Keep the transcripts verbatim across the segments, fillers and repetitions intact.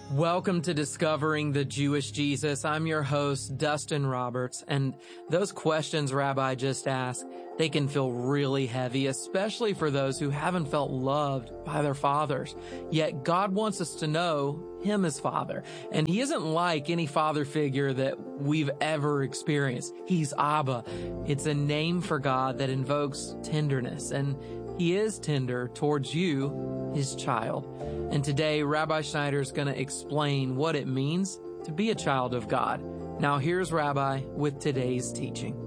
Welcome to Discovering the Jewish Jesus. I'm your host, Dustin Roberts, and those questions Rabbi just asked, they can feel really heavy, especially for those who haven't felt loved by their fathers. Yet God wants us to know Him as Father, and He isn't like any father figure that we've ever experienced. He's Abba. It's a name for God that invokes tenderness, and He is tender towards you, His child. And today, Rabbi Schneider is going to explain what it means to be a child of God. Now, here's Rabbi with today's teaching.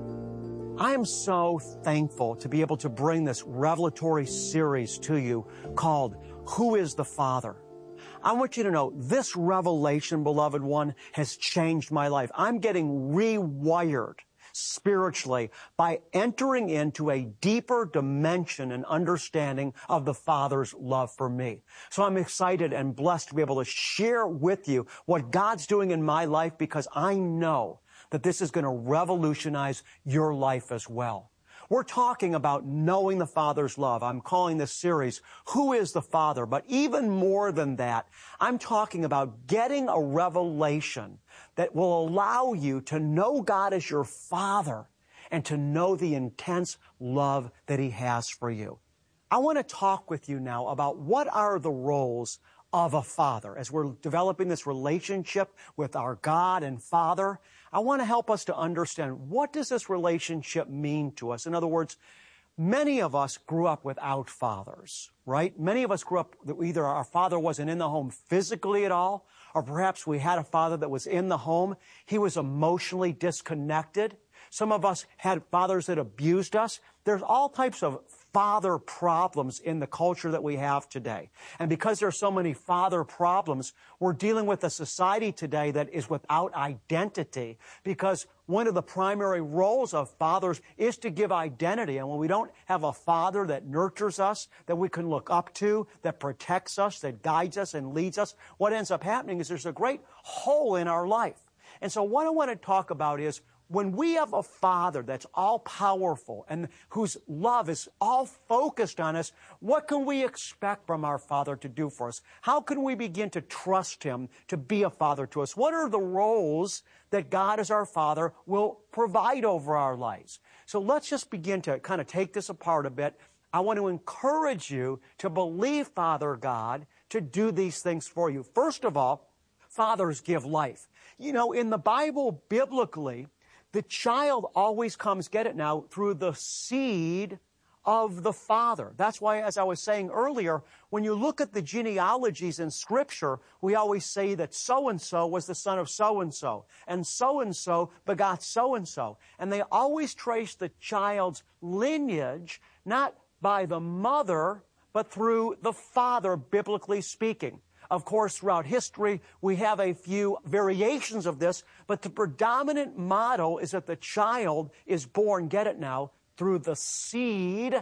I am so thankful to be able to bring this revelatory series to you called Who is the Father? I want you to know this revelation, beloved one, has changed my life. I'm getting rewired spiritually by entering into a deeper dimension and understanding of the Father's love for me. So I'm excited and blessed to be able to share with you what God's doing in my life, because I know that this is going to revolutionize your life as well. We're talking about knowing the Father's love. I'm calling this series, Who is the Father? But even more than that, I'm talking about getting a revelation that will allow you to know God as your Father and to know the intense love that He has for you. I want to talk with you now about what are the roles of a father. As we're developing this relationship with our God and Father, I want to help us to understand, what does this relationship mean to us? In other words, many of us grew up without fathers, right? Many of us grew up, either our father wasn't in the home physically at all, or perhaps we had a father that was in the home. He was emotionally disconnected. Some of us had fathers that abused us. There's all types of father problems in the culture that we have today. And because there's so many father problems, we're dealing with a society today that is without identity, because one of the primary roles of fathers is to give identity. And when we don't have a father that nurtures us, that we can look up to, that protects us, that guides us and leads us, what ends up happening is there's a great hole in our life. And so what I want to talk about is, when we have a Father that's all-powerful and whose love is all focused on us, what can we expect from our Father to do for us? How can we begin to trust Him to be a Father to us? What are the roles that God as our Father will provide over our lives? So let's just begin to kind of take this apart a bit. I want to encourage you to believe Father God to do these things for you. First of all, fathers give life. You know, in the Bible, biblically, the child always comes, get it now, through the seed of the father. That's why, as I was saying earlier, when you look at the genealogies in Scripture, we always say that so-and-so was the son of so-and-so, and so-and-so begot so-and-so. And they always trace the child's lineage, not by the mother, but through the father, biblically speaking. Of course, throughout history, we have a few variations of this, but the predominant model is that the child is born, get it now, through the seed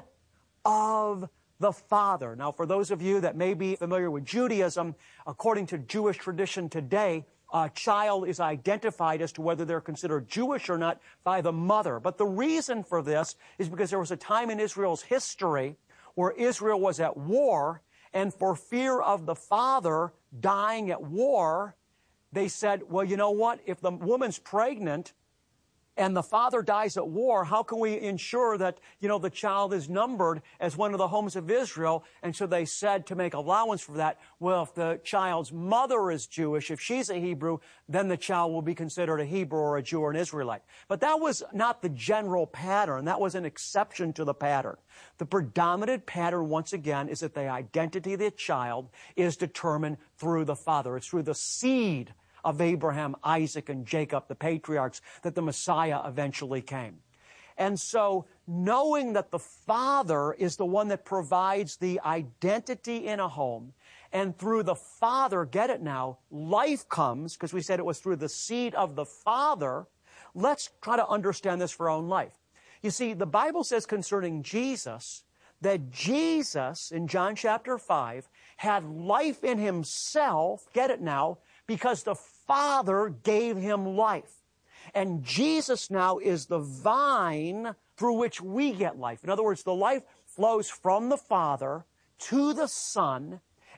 of the father. Now, for those of you that may be familiar with Judaism, according to Jewish tradition today, a child is identified as to whether they're considered Jewish or not by the mother. But the reason for this is because there was a time in Israel's history where Israel was at war, and for fear of the father dying at war, they said, well, you know what? If the woman's pregnant and the father dies at war, how can we ensure that, you know, the child is numbered as one of the homes of Israel? And so they said, to make allowance for that, well, if the child's mother is Jewish, if she's a Hebrew, then the child will be considered a Hebrew or a Jew or an Israelite. But that was not the general pattern. That was an exception to the pattern. The predominant pattern, once again, is that the identity of the child is determined through the father. It's through the seed of Abraham, Isaac, and Jacob, the patriarchs, that the Messiah eventually came. And so, knowing that the Father is the one that provides the identity in a home, and through the Father, get it now, life comes, because we said it was through the seed of the Father, let's try to understand this for our own life. You see, the Bible says concerning Jesus, that Jesus, in John chapter five, had life in Himself, get it now, because the Father gave Him life. And Jesus now is the vine through which we get life. In other words, the life flows from the Father to the Son,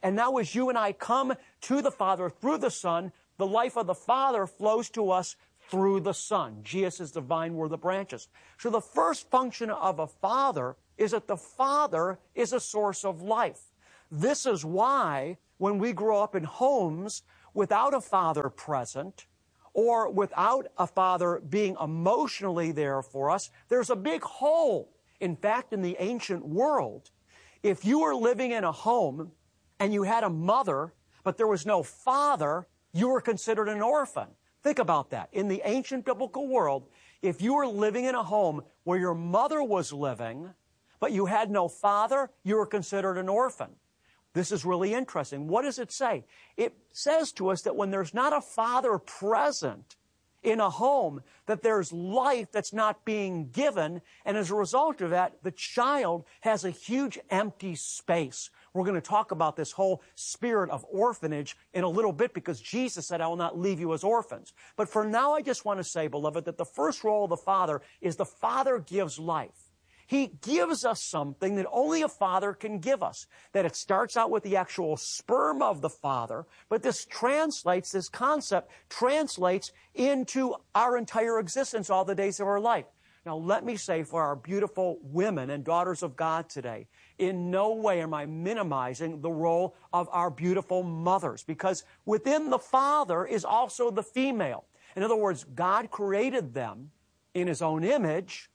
And now as you and I come to the Father through the Son, the life of the Father flows to us through the Son. Jesus is the vine, we're the branches. So the first function of a father is that the Father is a source of life. This is why when we grow up in homes without a father present, or without a father being emotionally there for us, there's a big hole. In fact, in the ancient world, if you were living in a home and you had a mother, but there was no father, you were considered an orphan. Think about that. In the ancient biblical world, if you were living in a home where your mother was living, but you had no father, you were considered an orphan. This is really interesting. What does it say? It says to us that when there's not a father present in a home, that there's life that's not being given, and as a result of that, the child has a huge empty space. We're going to talk about this whole spirit of orphanage in a little bit because Jesus said, I will not leave you as orphans. But for now, I just want to say, beloved, that the first role of the Father is the Father gives life. He gives us something that only a father can give us. That it starts out with the actual sperm of the father, but this translates, this concept translates into our entire existence all the days of our life. Now, let me say for our beautiful women and daughters of God today, in no way am I minimizing the role of our beautiful mothers, because within the father is also the female. In other words, God created them in His own image.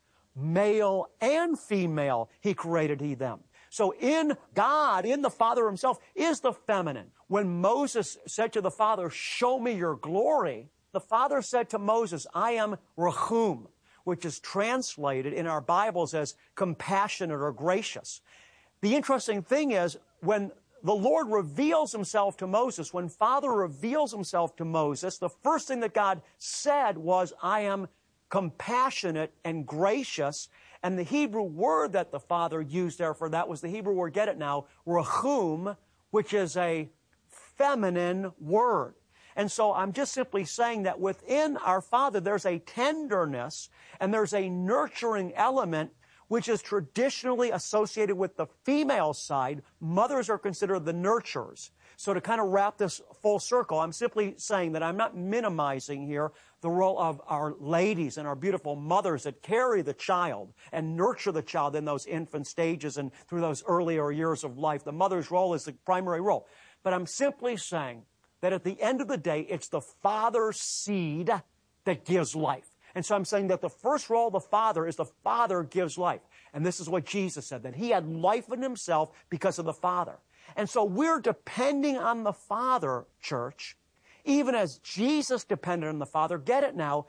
Male and female, He created He them. So in God, in the Father Himself, is the feminine. When Moses said to the Father, show me your glory, the Father said to Moses, I am Rahum, which is translated in our Bibles as compassionate or gracious. The interesting thing is, when the Lord reveals Himself to Moses, when Father reveals Himself to Moses, the first thing that God said was, I am compassionate and gracious. And the Hebrew word that the Father used there for that was the Hebrew word, get it now, Rahum, which is a feminine word. And so I'm just simply saying that within our Father, there's a tenderness and there's a nurturing element which is traditionally associated with the female side. Mothers are considered the nurturers. So to kind of wrap this full circle, I'm simply saying that I'm not minimizing here the role of our ladies and our beautiful mothers that carry the child and nurture the child in those infant stages and through those earlier years of life. The mother's role is the primary role. But I'm simply saying that at the end of the day, it's the Father's seed that gives life. And so I'm saying that the first role of the Father is the Father gives life. And this is what Jesus said, that He had life in Himself because of the Father. And so we're depending on the Father, church, even as Jesus depended on the Father. Get it now.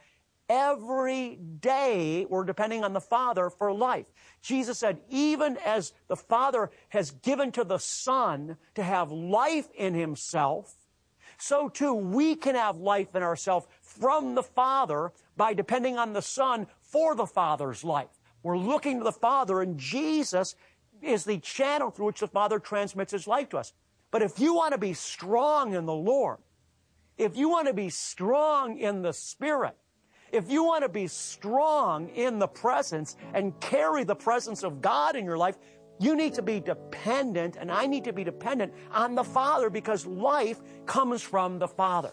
Every day we're depending on the Father for life. Jesus said, even as the Father has given to the Son to have life in Himself, so too we can have life in ourselves from the Father by depending on the Son for the Father's life. We're looking to the Father, and Jesus is the channel through which the Father transmits His life to us. But if you want to be strong in the Lord, if you want to be strong in the Spirit, if you want to be strong in the presence and carry the presence of God in your life, you need to be dependent, and I need to be dependent on the Father, because life comes from the Father.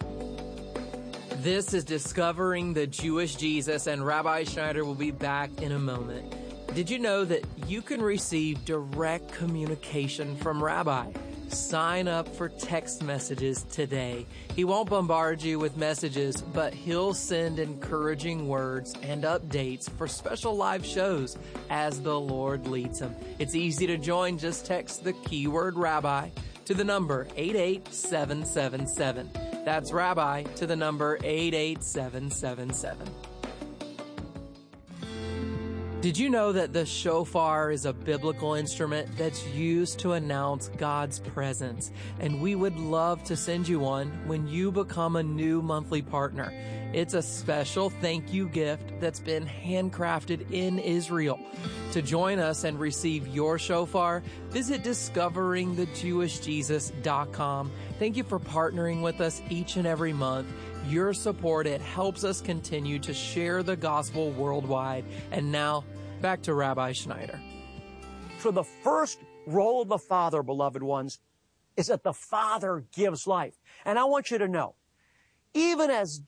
This is Discovering the Jewish Jesus, and Rabbi Schneider will be back in a moment. Did you know that you can receive direct communication from Rabbi? Sign up for text messages today. He won't bombard you with messages, but he'll send encouraging words and updates for special live shows as the Lord leads him. It's easy to join. Just text the keyword Rabbi to the number eight eight seven seven seven. That's Rabbi to the number eight eight seven seven seven. Did you know that the shofar is a biblical instrument that's used to announce God's presence? And we would love to send you one when you become a new monthly partner. It's a special thank you gift that's been handcrafted in Israel. To join us and receive your shofar, visit discovering the jewish jesus dot com. Thank you for partnering with us each and every month. Your support, it helps us continue to share the gospel worldwide. And now, back to Rabbi Schneider. So the first role of the Father, beloved ones, is that the Father gives life. And I want you to know, even as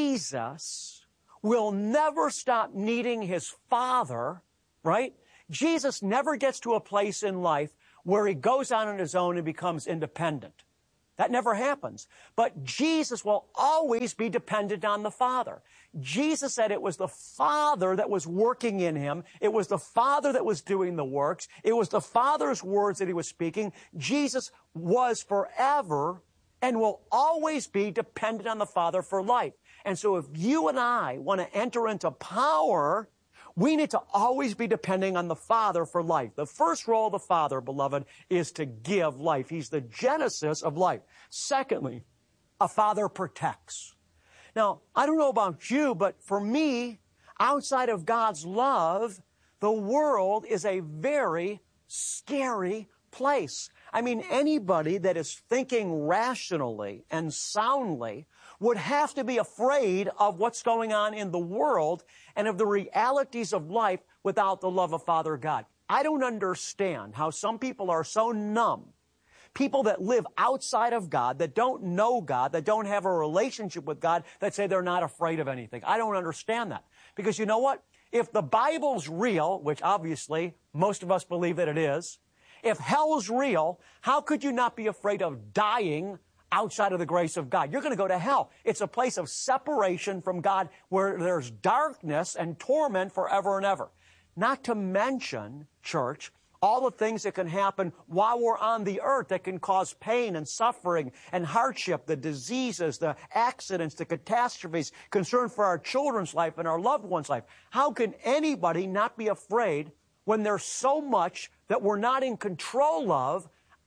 Jesus will never stop needing his Father, right? Jesus never gets to a place in life where he goes out on his own and becomes independent. That never happens. But Jesus will always be dependent on the Father. Jesus said it was the Father that was working in him. It was the Father that was doing the works. It was the Father's words that he was speaking. Jesus was forever and will always be dependent on the Father for life. And so if you and I want to enter into power, we need to always be depending on the Father for life. The first role of the Father, beloved, is to give life. He's the genesis of life. Secondly, a Father protects. Now, I don't know about you, but for me, outside of God's love, the world is a very scary place. I mean, anybody that is thinking rationally and soundly would have to be afraid of what's going on in the world and of the realities of life without the love of Father God. I don't understand how some people are so numb. People that live outside of God, that don't know God, that don't have a relationship with God, that say they're not afraid of anything. I don't understand that. Because you know what? If the Bible's real, which obviously most of us believe that it is, if hell's real, how could you not be afraid of dying outside of the grace of God? You're going to go to hell. It's a place of separation from God where there's darkness and torment forever and ever. Not to mention, church, all the things that can happen while we're on the earth that can cause pain and suffering and hardship, the diseases, the accidents, the catastrophes, concern for our children's life and our loved ones' life. How can anybody not be afraid when there's so much that we're not in control of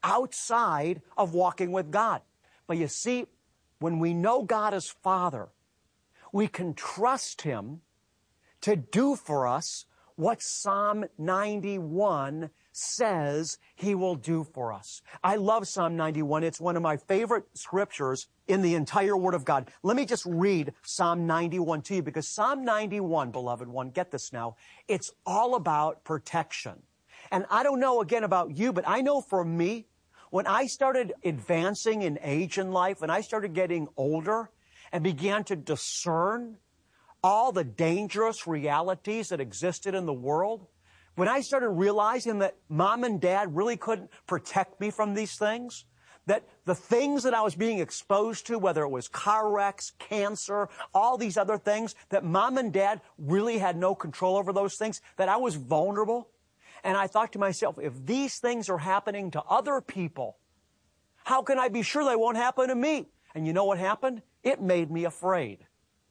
outside of walking with God? But you see, when we know God as Father, we can trust Him to do for us what Psalm ninety-one says He will do for us. I love Psalm ninety-one. It's one of my favorite scriptures in the entire Word of God. Let me just read Psalm ninety-one to you, because Psalm ninety-one, beloved one, get this now, it's all about protection. And I don't know, again, about you, but I know for me, when I started advancing in age in life, when I started getting older and began to discern all the dangerous realities that existed in the world, when I started realizing that mom and dad really couldn't protect me from these things, that the things that I was being exposed to, whether it was car wrecks, cancer, all these other things, that mom and dad really had no control over those things, that I was vulnerable. And I thought to myself, if these things are happening to other people, how can I be sure they won't happen to me? And you know what happened? It made me afraid.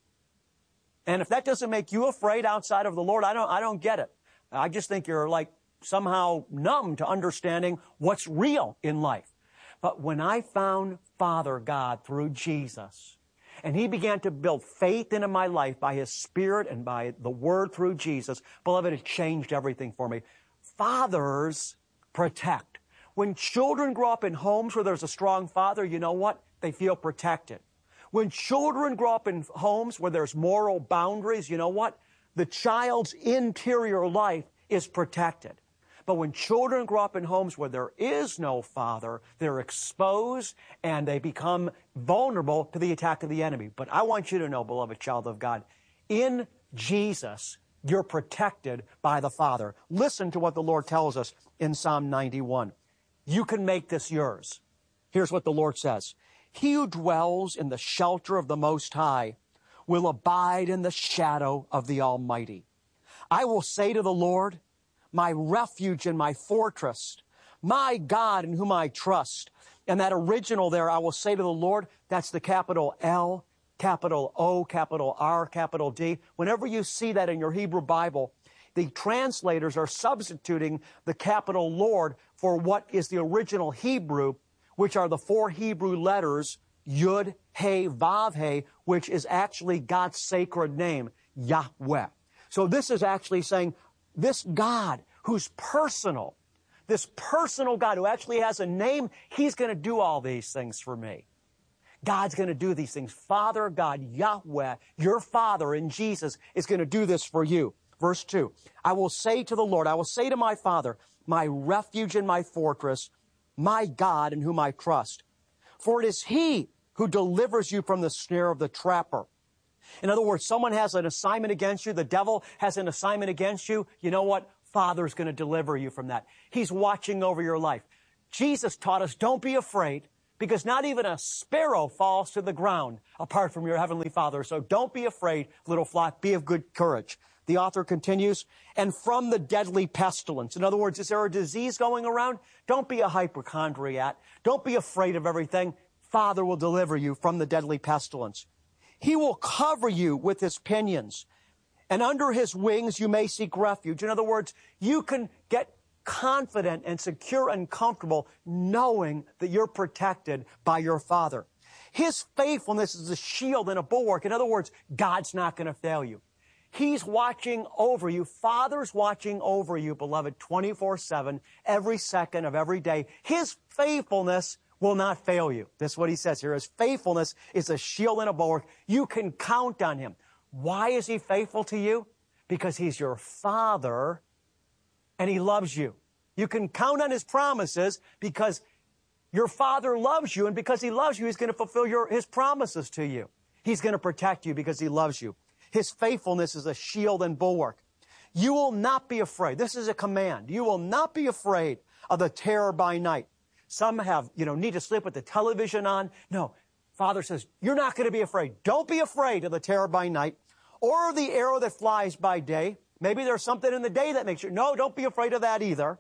And if that doesn't make you afraid outside of the Lord, I don't, I don't get it. I just think you're like somehow numb to understanding what's real in life. But when I found Father God through Jesus, and He began to build faith into my life by His Spirit and by the Word through Jesus, beloved, it changed everything for me. Fathers protect. When children grow up in homes where there's a strong father, you know what? They feel protected. When children grow up in homes where there's moral boundaries, you know what? The child's interior life is protected. But when children grow up in homes where there is no father, they're exposed and they become vulnerable to the attack of the enemy. But I want you to know, beloved child of God, in Jesus, you're protected by the Father. Listen to what the Lord tells us in Psalm ninety-one. You can make this yours. Here's what the Lord says. He who dwells in the shelter of the Most High will abide in the shadow of the Almighty. I will say to the Lord, my refuge and my fortress, my God in whom I trust. And that original there, I will say to the Lord, that's the capital L, capital O, capital R, capital D. Whenever you see that in your Hebrew Bible, the translators are substituting the capital Lord for what is the original Hebrew, which are the four Hebrew letters, Yud, He, Vav, He, which is actually God's sacred name, Yahweh. So this is actually saying, this God who's personal, this personal God who actually has a name, He's going to do all these things for me. God's going to do these things. Father God, Yahweh, your Father in Jesus, is going to do this for you. Verse two, I will say to the Lord, I will say to my Father, my refuge and my fortress, my God in whom I trust. For it is He who delivers you from the snare of the trapper. In other words, someone has an assignment against you. The devil has an assignment against you. You know what? Father's going to deliver you from that. He's watching over your life. Jesus taught us, don't be afraid, because not even a sparrow falls to the ground apart from your heavenly Father. So don't be afraid, little flock. Be of good courage. The author continues, and from the deadly pestilence. In other words, is there a disease going around? Don't be a hypochondriac. Don't be afraid of everything. Father will deliver you from the deadly pestilence. He will cover you with His pinions, and under His wings you may seek refuge. In other words, you can get confident and secure and comfortable knowing that you're protected by your Father. His faithfulness is a shield and a bulwark. In other words, God's not going to fail you. He's watching over you. Father's watching over you, beloved, twenty-four seven, every second of every day. His faithfulness will not fail you. That's what He says here. His faithfulness is a shield and a bulwark. You can count on Him. Why is He faithful to you? Because He's your Father and He loves you. You can count on His promises because your Father loves you, and because He loves you, He's going to fulfill your, His promises to you. He's going to protect you because He loves you. His faithfulness is a shield and bulwark. You will not be afraid. This is a command. You will not be afraid of the terror by night. Some have, you know, need to sleep with the television on. No, Father says, you're not going to be afraid. Don't be afraid of the terror by night or the arrow that flies by day. Maybe there's something in the day that makes you, no, don't be afraid of that either.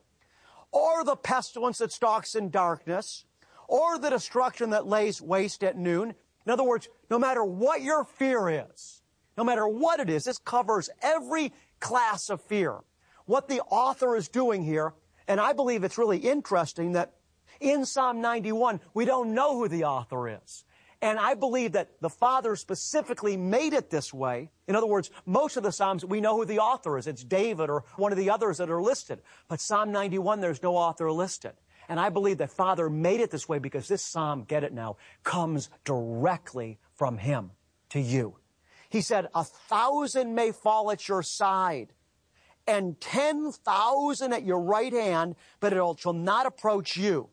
Or the pestilence that stalks in darkness, or the destruction that lays waste at noon. In other words, no matter what your fear is, no matter what it is, this covers every class of fear. What the author is doing here, and I believe it's really interesting that in Psalm ninety-one, we don't know who the author is. And I believe that the Father specifically made it this way. In other words, most of the Psalms, we know who the author is. It's David or one of the others that are listed. But Psalm ninety-one, there's no author listed. And I believe that Father made it this way because this Psalm, get it now, comes directly from Him to you. He said, a thousand may fall at your side and ten thousand at your right hand, but it shall not approach you.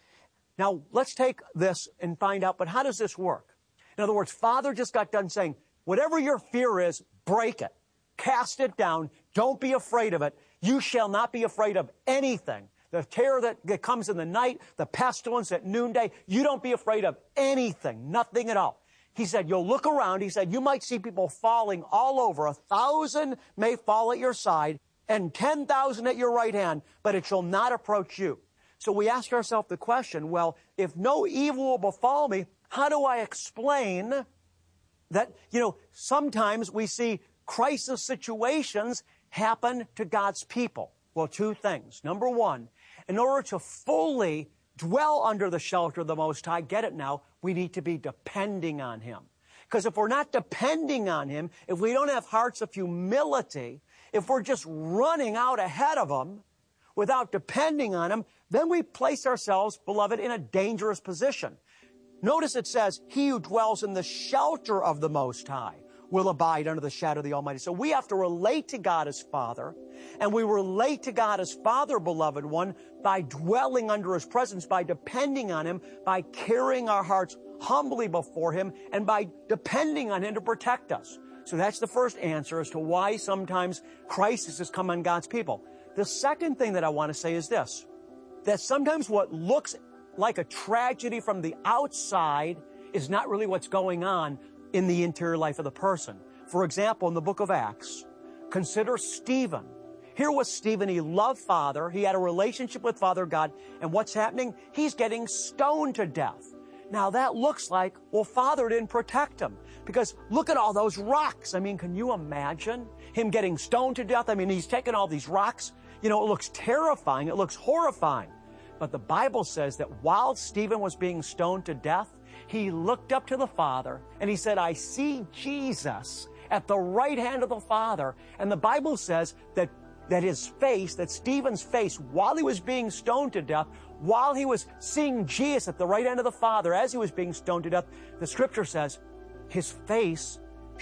Now, let's take this and find out, but how does this work? In other words, Father just got done saying, whatever your fear is, break it. Cast it down. Don't be afraid of it. You shall not be afraid of anything. The terror that, that comes in the night, the pestilence at noonday, you don't be afraid of anything, nothing at all. He said, you'll look around. He said, you might see people falling all over. A thousand may fall at your side and ten thousand at your right hand, but it shall not approach you. So we ask ourselves the question, well, if no evil will befall me, how do I explain that, you know, sometimes we see crisis situations happen to God's people? Well, two things. Number one, in order to fully dwell under the shelter of the Most High, get it now, we need to be depending on Him. Because if we're not depending on Him, if we don't have hearts of humility, if we're just running out ahead of Him without depending on Him, then we place ourselves, beloved, in a dangerous position. Notice it says, he who dwells in the shelter of the Most High will abide under the shadow of the Almighty. So we have to relate to God as Father, and we relate to God as Father, beloved one, by dwelling under His presence, by depending on Him, by carrying our hearts humbly before Him, and by depending on Him to protect us. So that's the first answer as to why sometimes crisis has come on God's people. The second thing that I want to say is this, that sometimes what looks like a tragedy from the outside is not really what's going on in the interior life of the person. For example, in the book of Acts, consider Stephen. Here was Stephen. He loved Father. He had a relationship with Father God. And what's happening? He's getting stoned to death. Now that looks like, well, Father didn't protect him. Because look at all those rocks. I mean, can you imagine him getting stoned to death? I mean, he's taking all these rocks. You know, it looks terrifying. It looks horrifying. But the Bible says that while Stephen was being stoned to death, he looked up to the Father and he said, I see Jesus at the right hand of the Father. And the Bible says that, that his face, that Stephen's face, while he was being stoned to death, while he was seeing Jesus at the right hand of the Father as he was being stoned to death, the Scripture says his face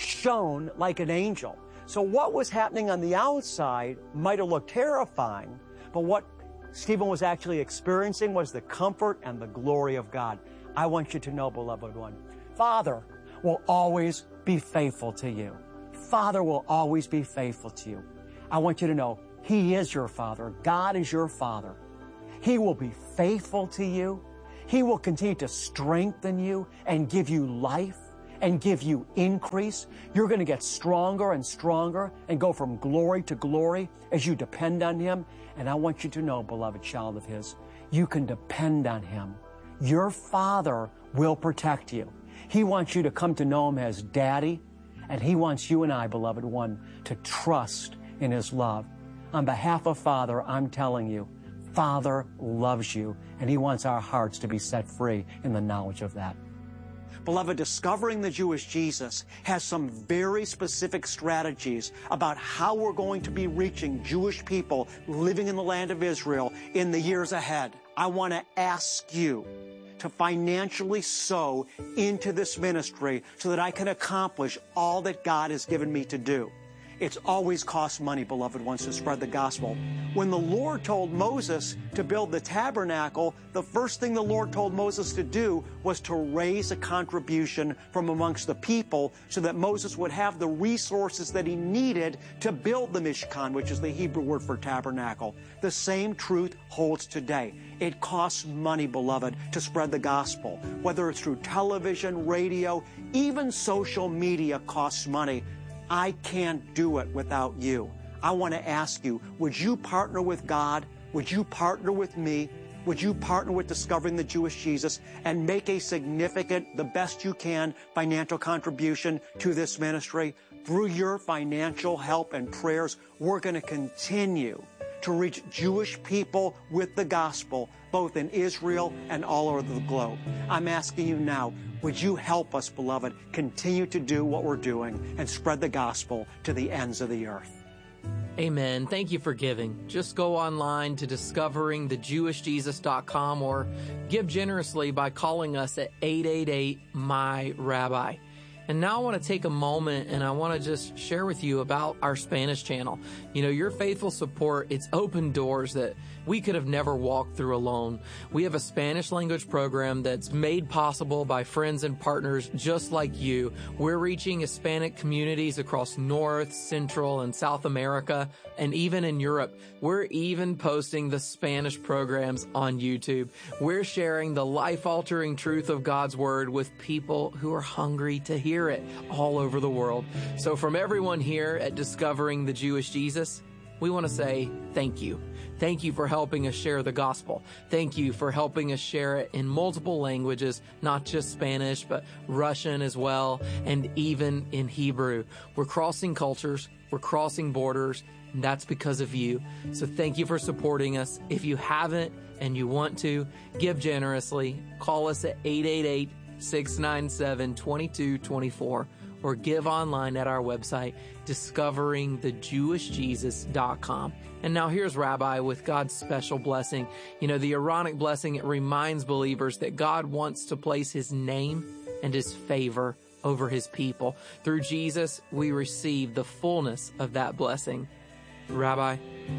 shone like an angel. So what was happening on the outside might have looked terrifying, but what Stephen was actually experiencing was the comfort and the glory of God. I want you to know, beloved one, Father will always be faithful to you. Father will always be faithful to you. I want you to know He is your Father. God is your Father. He will be faithful to you. He will continue to strengthen you and give you life and give you increase. You're going to get stronger and stronger and go from glory to glory as you depend on Him. And I want you to know, beloved child of His, you can depend on Him. Your Father will protect you. He wants you to come to know Him as Daddy, and He wants you and I, beloved one, to trust in His love. On behalf of Father, I'm telling you, Father loves you, and He wants our hearts to be set free in the knowledge of that. Beloved, Discovering the Jewish Jesus has some very specific strategies about how we're going to be reaching Jewish people living in the land of Israel in the years ahead. I want to ask you to financially sow into this ministry so that I can accomplish all that God has given me to do. It's always cost money, beloved ones, to spread the gospel. When the Lord told Moses to build the tabernacle, the first thing the Lord told Moses to do was to raise a contribution from amongst the people so that Moses would have the resources that he needed to build the Mishkan, which is the Hebrew word for tabernacle. The same truth holds today. It costs money, beloved, to spread the gospel. Whether it's through television, radio, even social media costs money. I can't do it without you. I want to ask you, would you partner with God? Would you partner with me? Would you partner with Discovering the Jewish Jesus and make a significant, the best you can, financial contribution to this ministry? Through your financial help and prayers, we're going to continue to reach Jewish people with the gospel, both in Israel and all over the globe. I'm asking you now, would you help us, beloved, continue to do what we're doing and spread the gospel to the ends of the earth? Amen. Thank you for giving. Just go online to discovering the jewish jesus dot com or give generously by calling us at eight eight eight, M Y, Rabbi. And now I want to take a moment and I want to just share with you about our Spanish channel. You know, your faithful support, it's opened doors that we could have never walked through alone. We have a Spanish language program that's made possible by friends and partners just like you. We're reaching Hispanic communities across North, Central, and South America, and even in Europe. We're even posting the Spanish programs on YouTube. We're sharing the life-altering truth of God's Word with people who are hungry to hear it all over the world. So from everyone here at Discovering the Jewish Jesus, we want to say thank you. Thank you for helping us share the gospel. Thank you for helping us share it in multiple languages, not just Spanish, but Russian as well, and even in Hebrew. We're crossing cultures, we're crossing borders, and that's because of you. So thank you for supporting us. If you haven't and you want to, give generously. Call us at eight eight eight, six nine seven, two two two four or give online at our website, discovering the jewish jesus dot com. And now here's Rabbi with God's special blessing. You know, the Aaronic blessing, it reminds believers that God wants to place His name and His favor over His people. Through Jesus, we receive the fullness of that blessing. Rabbi?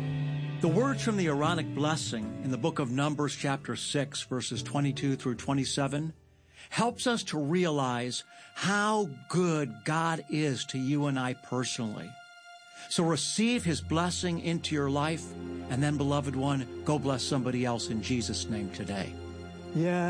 The words from the Aaronic blessing in the book of Numbers chapter six, verses twenty-two through twenty-seven, helps us to realize how good God is to you and I personally. So receive His blessing into your life, and then, beloved one, go bless somebody else in Jesus' name today. Yeah.